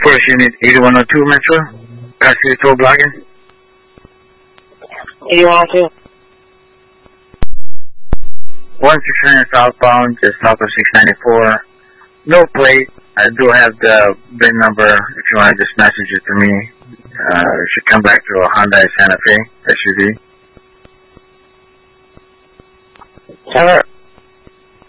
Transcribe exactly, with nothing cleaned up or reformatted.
course, unit eighty-one oh two Metro. Passenger toll blocking. eighty-one oh two. one six hundred southbound, just south of six ninety-four. No plate. I do have the V I N number if you want to just message it to me. Uh, it should come back to a Hyundai Santa Fe S U V. Sir,